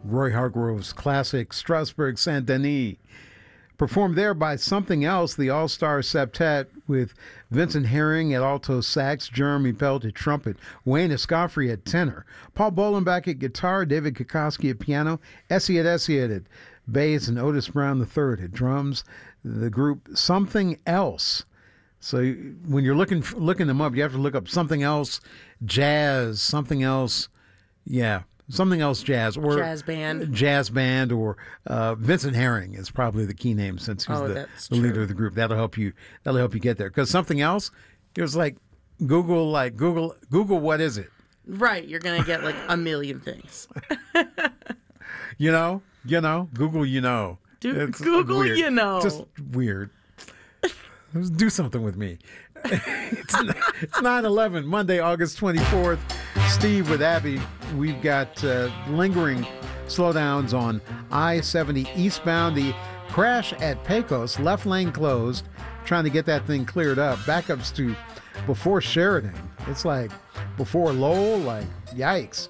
Roy Hargrove's classic Strasbourg Saint Denis. Performed there by Something Else, the all-star septet with Vincent Herring at alto sax, Jeremy Pelt at trumpet, Wayne Escoffrey at tenor, Paul Bolenbach at guitar, David Kokoski at piano, Essiet at bass, and Otis Brown III at drums. The group Something Else. So when you're looking them up, you have to look up Something Else Jazz, Something Else, Something Else Jazz, or Jazz Band, or Vincent Herring is probably the key name since he's the leader of the group. That'll help you get there. Because Something Else, it was like Google what is it? Right, you're gonna get like a million things. Google Dude, it's Google weird. Just weird. Do something with me. It's 9/11, Monday, August 24th. Steve with Abby. We've got lingering slowdowns on I-70 eastbound. The crash at Pecos, left lane closed. Trying to get that thing cleared up. Backups to before Sheridan. It's like before Lowell, like yikes.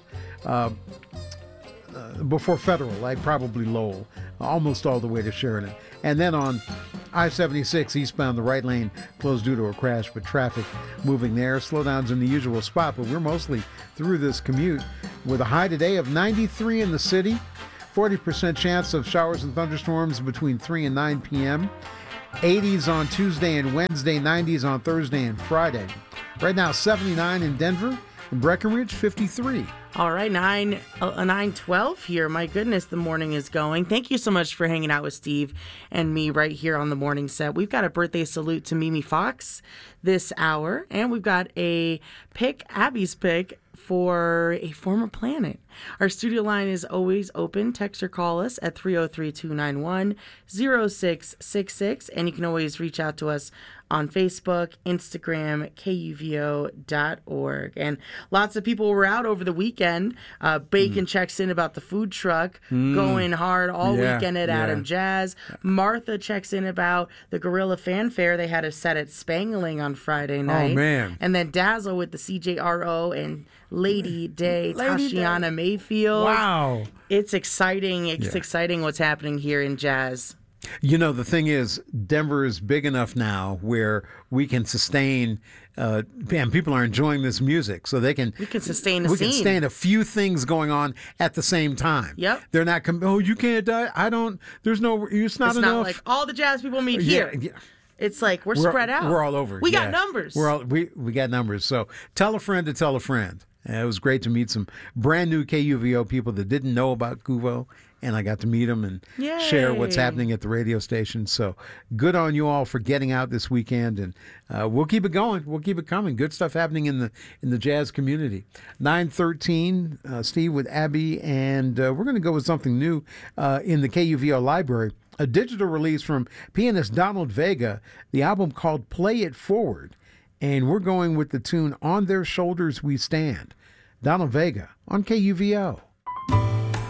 Before Federal, like probably Lowell, almost all the way to Sheridan. And then on I-76 eastbound, the right lane closed due to a crash, but traffic moving there. Slowdowns in the usual spot, but we're mostly through this commute with a high today of 93 in the city, 40% chance of showers and thunderstorms between 3 and 9 p.m., 80s on Tuesday and Wednesday, 90s on Thursday and Friday. Right now, 79 in Denver, and Breckenridge, 53. All right, 9:12 here. My goodness, the morning is going. Thank you so much for hanging out with Steve and me right here on the morning set. We've got a birthday salute to Mimi Fox this hour, and we've got a Abby's pick for a former planet. Our studio line is always open. Text or call us at 303-291-0666, and you can always reach out to us on Facebook, Instagram, KUVO.org. And lots of people were out over the weekend. Bacon checks in about the food truck going hard all weekend at Adam Jazz. Martha checks in about the Gorilla Fanfare. They had a set at Spangling on Friday night. Oh, man. And then Dazzle with the CJRO and Lady Day, Tashiana Mayfield. Wow. It's exciting. It's exciting what's happening here in jazz. You know, the thing is, Denver is big enough now where we can sustain, and people are enjoying this music, so we can sustain a scene. We scene. can sustain a few things going on at the same time. Yep. They're not, you can't die. There's no, it's not enough. It's not like all the jazz people meet here. Yeah. It's like we're spread out. We're all over. We got numbers. We got numbers. So tell a friend to tell a friend. It was great to meet some brand new KUVO people that didn't know about KUVO, and I got to meet them and share what's happening at the radio station. So good on you all for getting out this weekend, and we'll keep it going. We'll keep it coming. Good stuff happening in the jazz community. 9:13, Steve with Abby, and we're going to go with something new in the KUVO library. A digital release from pianist Donald Vega, the album called Play It Forward. And we're going with the tune On Their Shoulders We Stand. Donald Vega on KUVO.